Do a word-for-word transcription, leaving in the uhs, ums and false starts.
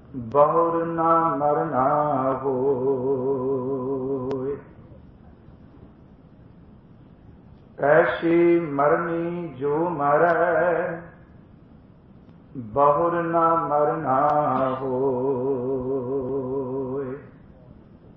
बहुर ना मरना होय। ऐसी मरनी जो मरै बहुर ना मरना होय।